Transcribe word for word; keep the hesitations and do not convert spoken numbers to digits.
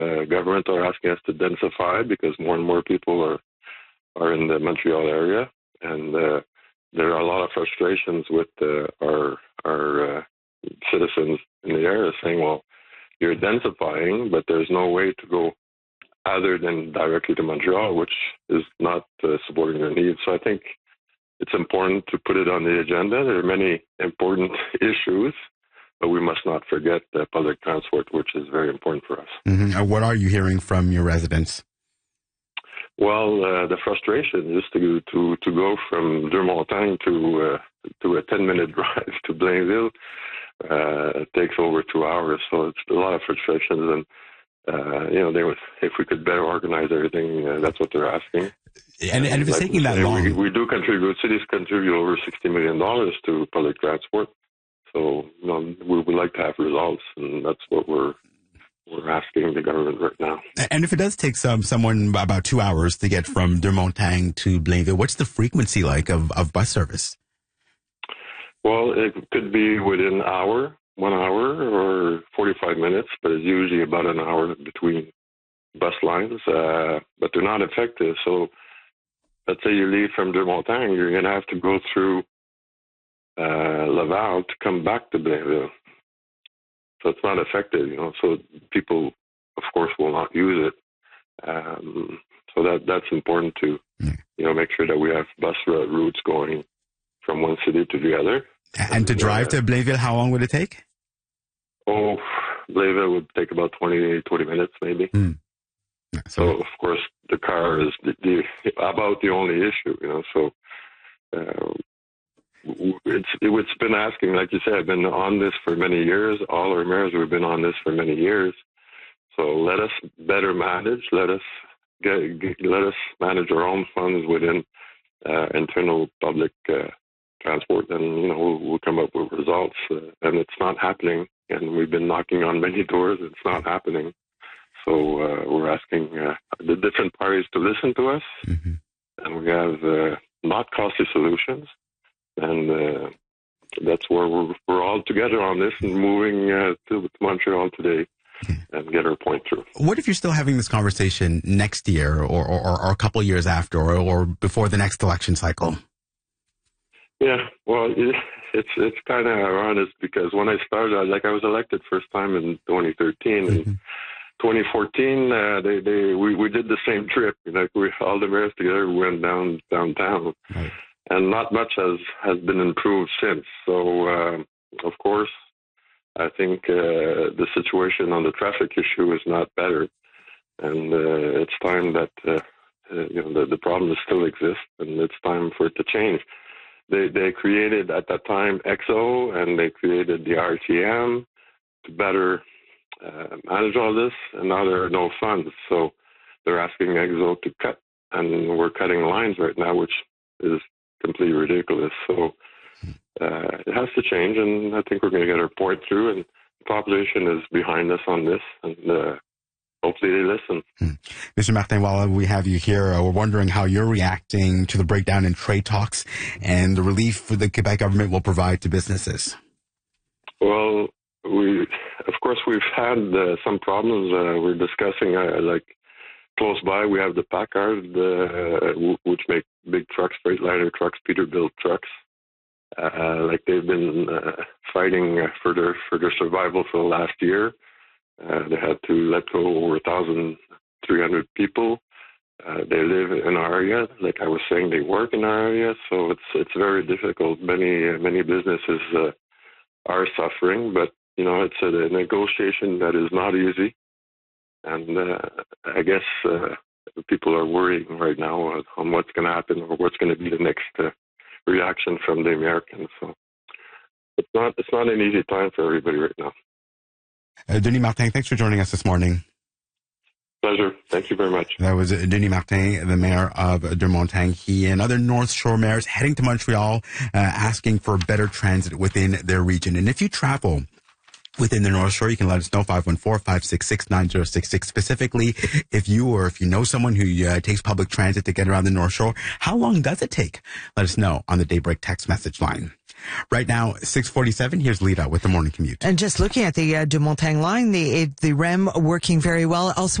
uh, government are asking us to densify because more and more people are are in the Montreal area, and uh, there are a lot of frustrations with uh, our our uh, citizens in the area saying, well, you're densifying, but there's no way to go other than directly to Montreal, which is not uh, supporting their needs. So I think it's important to put it on the agenda. There are many important issues, but we must not forget uh, public transport, which is very important for us. Mm-hmm. Uh, what are you hearing from your residents? Well, uh, the frustration is to to to go from Deux-Montagnes to uh, to a ten minute drive to Blainville. Uh, it takes over two hours, so it's a lot of frustrations. And uh, you know, they would, if we could better organize everything, uh, that's what they're asking. And, and if it's like taking that say, long, we, we do contribute. Cities contribute over sixty million dollars to public transport. So you know, we would like to have results, and that's what we're. We're asking the government right now. And if it does take some someone about two hours to get from Deux-Montagnes to Blainville, what's the frequency like of, of bus service? Well, it could be within an hour, one hour, or forty-five minutes, but it's usually about an hour between bus lines, uh, but they're not effective. So let's say you leave from Deux-Montagnes, you're going to have to go through uh, Laval to come back to Blainville. So it's not effective, you know. So people, of course, will not use it. Um, so that that's important to, you know, make sure that we have bus routes going from one city to the other. And, and to drive uh, to Blainville, how long would it take? Oh, Blainville would take about twenty, twenty minutes, maybe. Mm. So, so, of course, the car is the, the, about the only issue, you know. So. Uh, It's it's been asking, like you said, I've been on this for many years. All our mayors have been on this for many years. So let us better manage. Let us get, get let us manage our own funds within uh, internal public uh, transport, and you know we'll, we'll come up with results. Uh, and it's not happening. And we've been knocking on many doors. It's not happening. So uh, we're asking uh, the different parties to listen to us, mm-hmm. and we have uh, not costly solutions. And uh, that's where we're, we're all together on this and moving uh, to Montreal today and get our point through. What if you're still having this conversation next year or, or, or a couple of years after or, or before the next election cycle? Yeah, well, it, it's it's kind of ironic because when I started, like I was elected first time in twenty thirteen. Mm-hmm. And twenty fourteen, uh, they, they, we, we did the same trip. Like we, all the mayors together went down downtown. Right. And not much has, has been improved since. So, uh, of course, I think uh, the situation on the traffic issue is not better. And uh, it's time that uh, uh, you know the, the problem still exists, and it's time for it to change. They they created at that time X O, and they created the R T M to better uh, manage all this, and now there are no funds. So they're asking X O to cut, and we're cutting lines right now, which is completely ridiculous. So uh, it has to change, and I think we're going to get our point through, and the population is behind us on this, and uh, hopefully they listen. Hmm. Mister Martin, while we have you here, uh, we're wondering how you're reacting to the breakdown in trade talks and the relief the Quebec government will provide to businesses. Well, we, of course, we've had uh, some problems. Uh, we're discussing, uh, like, close by, we have the Packard, uh, w- which make big trucks, Freightliner trucks, Peterbilt trucks. Uh, like they've been uh, fighting uh, for their for their survival for the last year. Uh, they had to let go over one thousand three hundred people. Uh, they live in our area, like I was saying, they work in our area, so it's it's very difficult. Many uh, many businesses uh, are suffering, but you know it's a, a negotiation that is not easy. And uh, I guess uh, people are worrying right now on what's going to happen or what's going to be the next uh, reaction from the Americans. So it's not it's not an easy time for everybody right now. Uh, Denis Martin, thanks for joining us this morning. Pleasure. Thank you very much. That was Denis Martin, the mayor of Deux-Montagnes. He and other North Shore mayors heading to Montreal, uh, asking for better transit within their region. And if you travel within the North Shore, you can let us know, five one four, five six six, nine zero six six. Specifically, if you or if you know someone who uh, takes public transit to get around the North Shore, how long does it take? Let us know on the Daybreak text message line. Right now, six forty-seven. Here's Lita with the morning commute. And just looking at the uh, Deux Montagnes line, the, the R E M working very well. Also,